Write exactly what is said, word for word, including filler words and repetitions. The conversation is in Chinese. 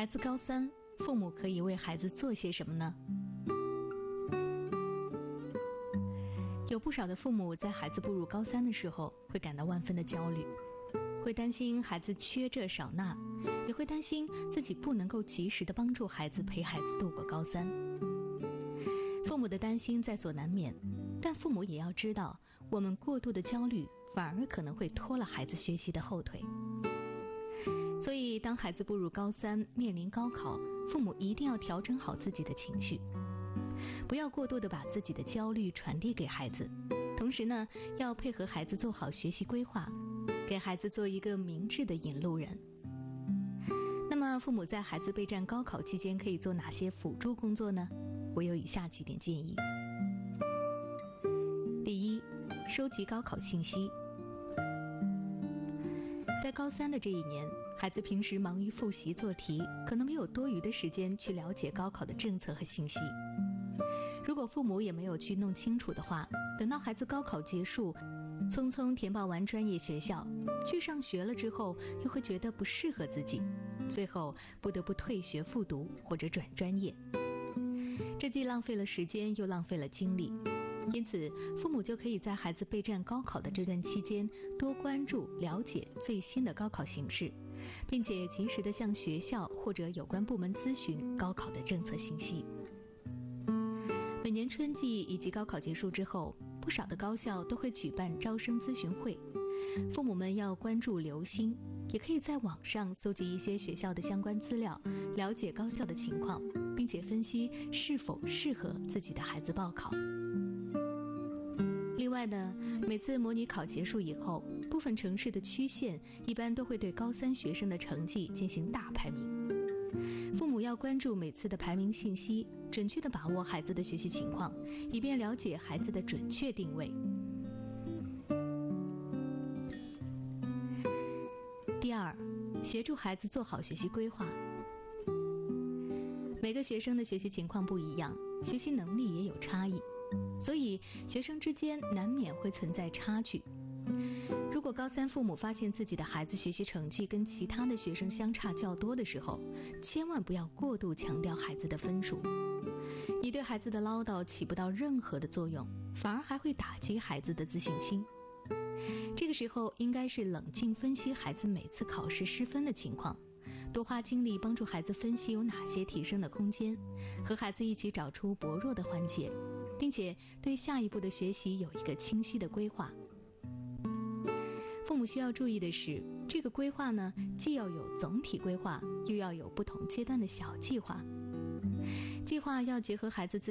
孩子高三，父母可以为孩子做些什么呢？有不少的父母在孩子步入高三的时候会感到万分的焦虑，会担心孩子缺这少那，也会担心自己不能够及时的帮助孩子，陪孩子度过高三。父母的担心在所难免，但父母也要知道，我们过度的焦虑反而可能会拖了孩子学习的后腿。所以当孩子步入高三，面临高考，父母一定要调整好自己的情绪，不要过度的把自己的焦虑传递给孩子，同时呢，要配合孩子做好学习规划，给孩子做一个明智的引路人。那么父母在孩子备战高考期间可以做哪些辅助工作呢？我有以下几点建议。第一，收集高考信息。在高三的这一年，孩子平时忙于复习做题，可能没有多余的时间去了解高考的政策和信息。如果父母也没有去弄清楚的话，等到孩子高考结束，匆匆填报完专业学校，去上学了之后，又会觉得不适合自己，最后不得不退学复读或者转专业。这既浪费了时间，又浪费了精力。因此，父母就可以在孩子备战高考的这段期间，多关注了解最新的高考形势，并且及时地向学校或者有关部门咨询高考的政策信息。每年春季以及高考结束之后，不少的高校都会举办招生咨询会，父母们要关注留心，也可以在网上搜集一些学校的相关资料，了解高校的情况，并且分析是否适合自己的孩子报考。另外呢，每次模拟考结束以后，部分城市的区县一般都会对高三学生的成绩进行大排名。父母要关注每次的排名信息，准确地把握孩子的学习情况，以便了解孩子的准确定位。第二，协助孩子做好学习规划。每个学生的学习情况不一样，学习能力也有差异，所以学生之间难免会存在差距。如果高三父母发现自己的孩子学习成绩跟其他的学生相差较多的时候，千万不要过度强调孩子的分数。你对孩子的唠叨起不到任何的作用，反而还会打击孩子的自信心。这个时候应该是冷静分析孩子每次考试失分的情况，多花精力帮助孩子分析有哪些提升的空间，和孩子一起找出薄弱的环节，并且对下一步的学习有一个清晰的规划。父母需要注意的是，这个规划呢，既要有总体规划，又要有不同阶段的小计划。计划要结合孩子自